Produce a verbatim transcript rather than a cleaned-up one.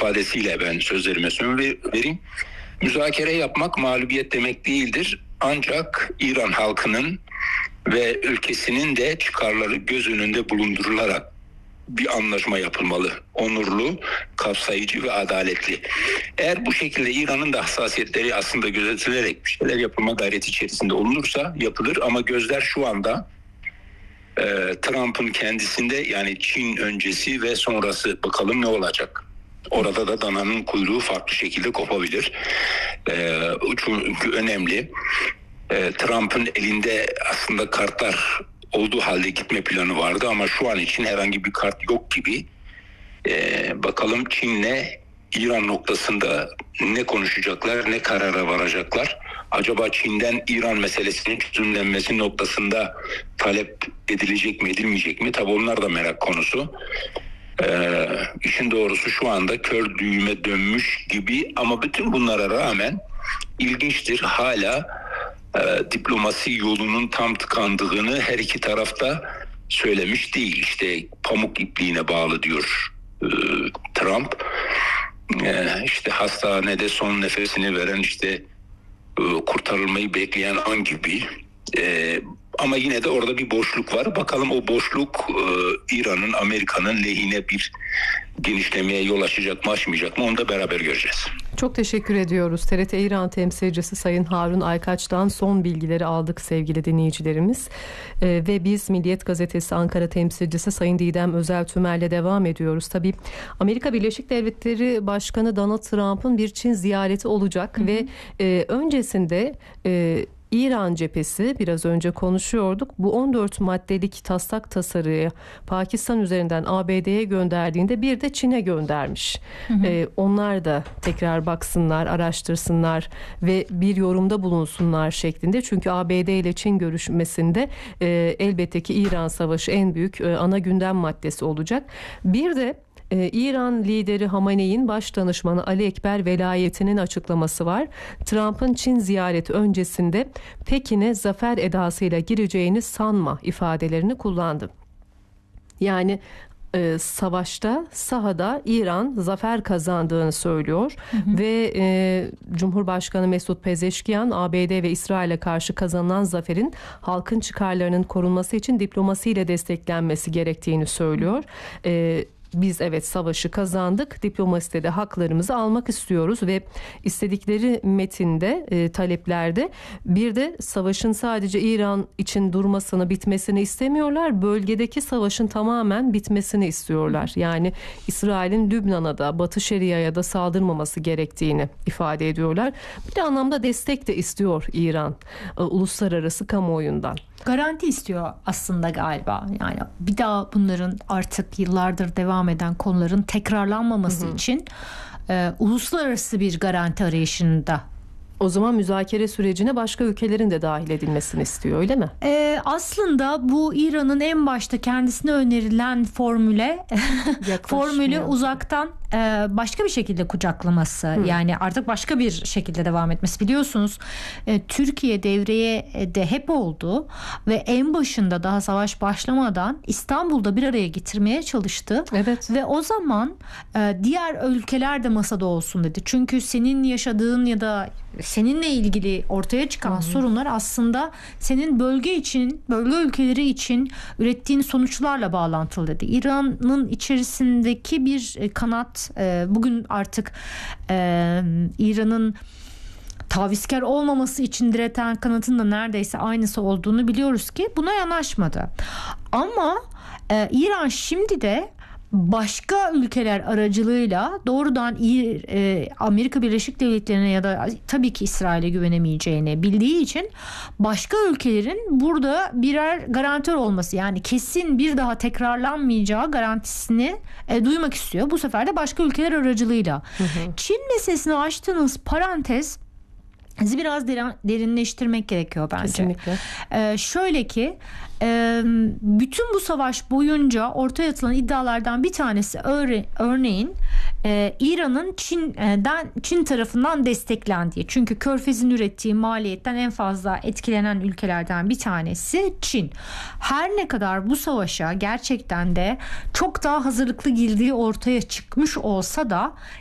ifadesiyle ben sözlerime son vereyim. Müzakere yapmak mağlubiyet demek değildir. Ancak İran halkının ve ülkesinin de çıkarları göz önünde bulundurularak bir anlaşma yapılmalı. Onurlu, kapsayıcı ve adaletli. Eğer bu şekilde İran'ın da hassasiyetleri aslında gözetilerek bir şeyler yapılma gayreti içerisinde olunursa yapılır. Ama gözler şu anda e, Trump'ın kendisinde, yani Çin öncesi ve sonrası, bakalım ne olacak. Orada da dananın kuyruğu farklı şekilde kopabilir. E, çünkü önemli. E, Trump'ın elinde aslında kartlar olduğu halde gitme planı vardı ama şu an için herhangi bir kart yok gibi. Ee, bakalım Çin'le İran noktasında ne konuşacaklar, ne karara varacaklar. Acaba Çin'den İran meselesinin çözümlenmesi noktasında talep edilecek mi, edilmeyecek mi? Tabii onlar da merak konusu. Ee, işin doğrusu şu anda kör düğüme dönmüş gibi ama bütün bunlara rağmen ilginçtir, hala E, diplomasi yolunun tam tıkandığını her iki tarafta söylemiş değil. İşte pamuk ipliğine bağlı diyor e, Trump. E, işte hastanede son nefesini veren, işte e, kurtarılmayı bekleyen an gibi. E, ama yine de orada bir boşluk var. Bakalım o boşluk e, İran'ın, Amerika'nın lehine bir genişlemeye yol açacak mı, açmayacak mı, onu da beraber göreceğiz. Çok teşekkür ediyoruz. T R T İran temsilcisi Sayın Harun Aykaç'tan son bilgileri aldık sevgili dinleyicilerimiz. Ee, ve biz Milliyet Gazetesi Ankara temsilcisi Sayın Didem Özel Tümer'le devam ediyoruz. Tabii Amerika Birleşik Devletleri Başkanı Donald Trump'ın bir Çin ziyareti olacak. Hı hı. Ve e, öncesinde E, İran cephesi, biraz önce konuşuyorduk, bu on dört maddelik taslak tasarıyı Pakistan üzerinden A B D'ye gönderdiğinde bir de Çin'e göndermiş. Hı hı. Ee, onlar da tekrar baksınlar, araştırsınlar ve bir yorumda bulunsunlar şeklinde. Çünkü A B D ile Çin görüşmesinde e, elbette ki İran Savaşı en büyük e, ana gündem maddesi olacak. Bir de Ee, İran lideri Hamenei'nin baş danışmanı Ali Ekber Velayeti'nin açıklaması var. Trump'ın Çin ziyareti öncesinde Pekin'e zafer edasıyla gireceğini sanma ifadelerini kullandı. Yani e, savaşta, sahada İran zafer kazandığını söylüyor. Hı hı. Ve e, Cumhurbaşkanı Mesut Pezeşkiyan, A B D ve İsrail'e karşı kazanılan zaferin halkın çıkarlarının korunması için diplomasiyle desteklenmesi gerektiğini söylüyor. E, Biz evet savaşı kazandık, diplomaside de haklarımızı almak istiyoruz ve istedikleri metinde, e, taleplerde bir de savaşın sadece İran için durmasını, bitmesini istemiyorlar. Bölgedeki savaşın tamamen bitmesini istiyorlar. Yani İsrail'in Lübnan'a da, Batı Şeria'ya da saldırmaması gerektiğini ifade ediyorlar. Bir de anlamda destek de istiyor İran, e, uluslararası kamuoyundan. Garanti istiyor aslında galiba. Yani bir daha bunların artık yıllardır devam eden konuların tekrarlanmaması hı hı. için e, uluslararası bir garanti arayışında. O zaman müzakere sürecine başka ülkelerin de dahil edilmesini istiyor, öyle mi? Ee, aslında bu İran'ın en başta kendisine önerilen formüle formülü uzaktan e, başka bir şekilde kucaklaması. Hı. Yani artık başka bir şekilde devam etmesi. Biliyorsunuz e, Türkiye devreye de hep oldu ve en başında daha savaş başlamadan İstanbul'da bir araya getirmeye çalıştı. Evet. Ve o zaman e, diğer ülkeler de masada olsun dedi. Çünkü senin yaşadığın ya da seninle ilgili ortaya çıkan hı hı. sorunlar aslında senin bölge için, bölge ülkeleri için ürettiğin sonuçlarla bağlantılı dedi. İran'ın içerisindeki bir kanat bugün artık İran'ın tavizkar olmaması için direten kanatın da neredeyse aynısı olduğunu biliyoruz ki buna yanaşmadı. Ama İran şimdi de başka ülkeler aracılığıyla doğrudan Amerika Birleşik Devletleri'ne ya da tabii ki İsrail'e güvenemeyeceğini bildiği için başka ülkelerin burada birer garantör olması, yani kesin bir daha tekrarlanmayacağı garantisini e, duymak istiyor. Bu sefer de başka ülkeler aracılığıyla. Hı hı. Çin meselesini açtığınız parantez biraz derinleştirmek gerekiyor bence. Kesinlikle. Ee, şöyle ki e, bütün bu savaş boyunca ortaya atılan iddialardan bir tanesi örne- örneğin e, İran'ın Çin'den Çin tarafından desteklendiği. Çünkü Körfez'in ürettiği maliyetten en fazla etkilenen ülkelerden bir tanesi Çin. Her ne kadar bu savaşa gerçekten de çok daha hazırlıklı girdiği ortaya çıkmış olsa da